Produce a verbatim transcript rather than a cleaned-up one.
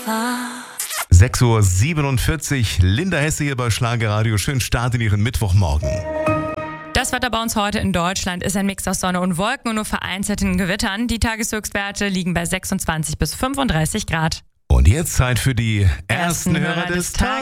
sechs Uhr siebenundvierzig, Linda Hesse hier bei Schlagerradio. Schönen Start in Ihren Mittwochmorgen. Das Wetter bei uns heute in Deutschland ist ein Mix aus Sonne und Wolken und nur vereinzelten Gewittern. Die Tageshöchstwerte liegen bei sechsundzwanzig bis fünfunddreißig Grad. Und jetzt Zeit für die ersten Hörer des Tages.